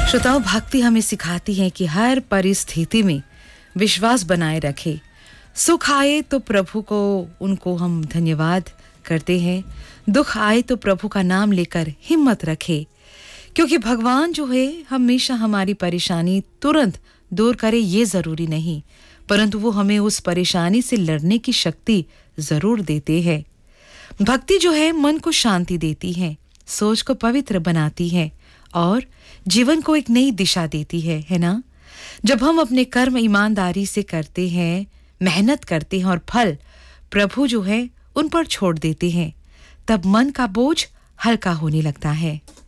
श्रोताओं, भक्ति हमें सिखाती है कि हर परिस्थिति में विश्वास बनाए रखें। सुख आए तो प्रभु को उनको हम धन्यवाद करते हैं, दुख आए तो प्रभु का नाम लेकर हिम्मत रखें, क्योंकि भगवान जो है हमेशा हमारी परेशानी तुरंत दूर करे ये ज़रूरी नहीं, परंतु वो हमें उस परेशानी से लड़ने की शक्ति ज़रूर देते हैं। भक्ति जो है मन को शांति देती है, सोच को पवित्र बनाती है और जीवन को एक नई दिशा देती है ना? जब हम अपने कर्म ईमानदारी से करते हैं, मेहनत करते हैं और फल प्रभु जो है उन पर छोड़ देते हैं, तब मन का बोझ हल्का होने लगता है।